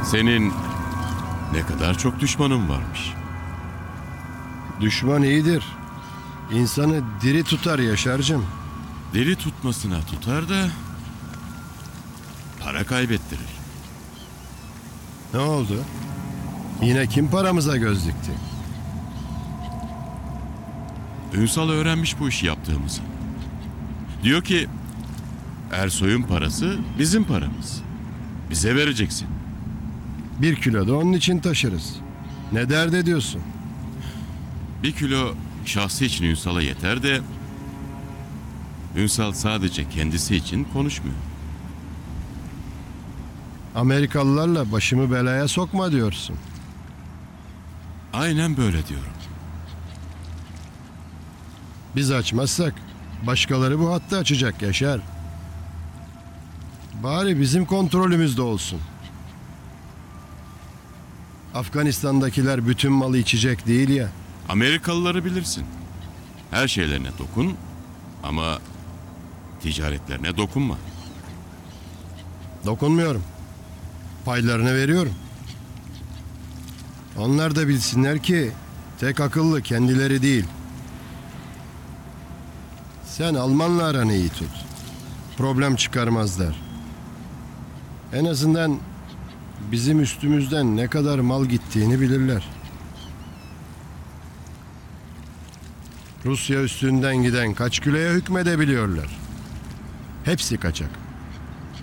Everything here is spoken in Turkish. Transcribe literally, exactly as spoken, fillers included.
Senin ne kadar çok düşmanın varmış. Düşman iyidir. İnsanı diri tutar Yaşar'cığım. Deli tutmasına tutar da para kaybettirir. Ne oldu? Yine kim paramıza göz dikti? Ünsal öğrenmiş bu işi yaptığımızı. Diyor ki Ersoy'un parası bizim paramız. Bize vereceksin. Bir kilo da onun için taşırız. Ne dert ediyorsun? Bir kilo şahsı için Ünsal'a yeter de Ünsal sadece kendisi için konuşmuyor. Amerikalılarla başımı belaya sokma diyorsun. Aynen böyle diyorum. Biz açmazsak başkaları bu hattı açacak Yaşar. Bari bizim kontrolümüzde olsun. Afganistan'dakiler bütün malı içecek değil ya. Amerikalıları bilirsin. Her şeylerine dokun ama ticaretlerine dokunma. Dokunmuyorum. Paylarını veriyorum. Onlar da bilsinler ki tek akıllı kendileri değil. Sen Almanla aranı iyi tut. Problem çıkarmazlar. En azından bizim üstümüzden ne kadar mal gittiğini bilirler. Rusya üstünden giden kaç kiloya hükmedebiliyorlar. Hepsi kaçak.